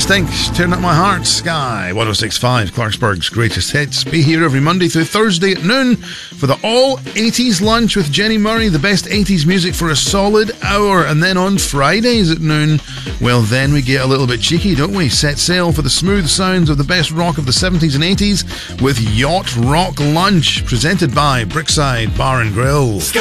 Stinks, Tearing Up My Heart, Sky 106.5, Clarksburg's greatest hits. Be here every Monday through Thursday at noon for the All 80s Lunch with Jenny Murray, the best 80s music for a solid hour. And then on Fridays at noon, well, then we get a little bit cheeky, don't we? Set sail for the smooth sounds of the best rock of the 70s and 80s with Yacht Rock Lunch, presented by Brickside Bar and Grill.